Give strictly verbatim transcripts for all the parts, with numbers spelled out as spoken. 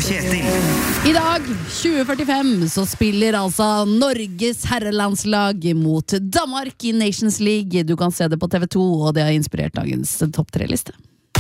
Kjetil. I dag, tjue førtifem, så spiller altså Norges herrelandslag mot Danmark i Nations League. Du kan se det på T V to, og det har inspirert dagens topp tre-liste.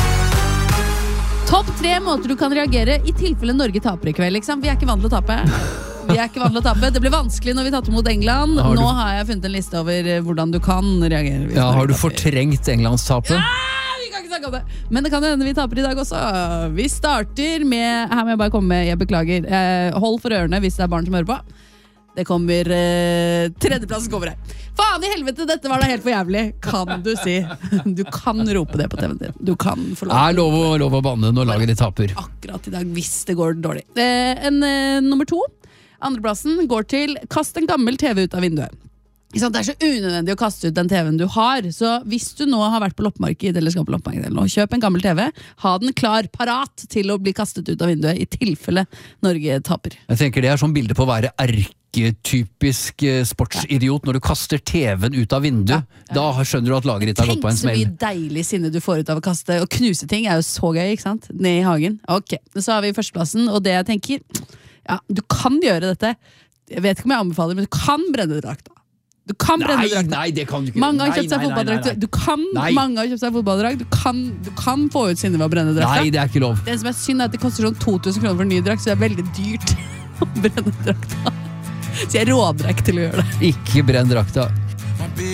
Topp tre måter du kan reagere i tilfelle Norge taper i kveld, liksom. Vi er ikke vant til å tape. Vi er ikke vant til å tape. Det ble vanskelig når vi tatt imot England. Har du... Nå har jeg funnet en liste over hvordan du kan reagere. Ja, har du fortrengt Englands tapet? Ja! Men det kan jo hende vi taper i dag også. Vi starter med, her må jeg bare komme med, jeg beklager, eh, hold for ørene hvis det er barn som hører på. Det kommer, eh, tredjeplassen kommer her. Faen i helvete, dette var da helt for jævlig, kan du si. Du kan rope det på T V-en din. Du kan få lov. Er lov, lov å banne når laget ditt taper. Akkurat i dag, hvis det går dårlig. Eh, en, eh, nummer to, andreplassen går til kast en gammel T V ut av vinduet. Det er så unødvendig å kaste ut den T V-en du har. Så hvis du nå har vært på loppemarked eller skal på loppemarked eller noe, kjøp en gammel T V, ha den klar, parat til å bli kastet ut av vinduet i tilfelle Norge taper. Jeg tenker det er sånn bilde på å være erketypisk sportsidiot når du kaster T V-en ut av vinduet. Ja, ja. Da skjønner du at laget ditt har gått på en smell. Tenk så mye deilig sinne du får ut av å kaste og knuse ting, er jo så gøy, ikke sant? Ned i hagen. Ok, så har vi førsteplassen, og det jeg tenker, ja, du kan gjøre dette. Jeg vet ikke om jeg anbefaler, men du kan brenne drakta. Du kan brenne nei, drakta. Nei, det kan du ikke. Mange har nei, kjøpt seg nei, fotballdrakt. nei, nei. Du kan, nei. mange har kjøpt seg fotballdrakt. Du kan, du kan få ut sinne ved å brenne drakta. Nei, det er ikke lov. Det som er synd er at det koster sånn to tusen kroner for en ny drakt, så det er veldig dyrt å brenne drakta. Så jeg råder deg ikke til å gjøre det. Ikke brenn drakta.